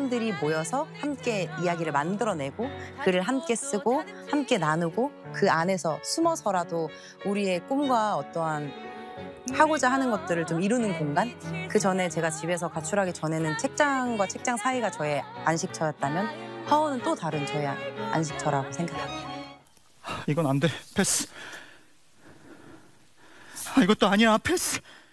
사람들이 모여서 함께 이야기를 만들어내고 글을 함께 쓰고 함께 나누고 그 안에서 숨어서라도 우리의 꿈과 어떠한 하고자 하는 것들을 좀 이루는 공간? 그 전에 제가 집에서 가출하기 전에는 책장과 책장 사이가 저의 안식처였다면 화원은 또 다른 저의 안식처라고 생각합니다. 이건 안 돼. 패스. 이것도 아니야. 패스.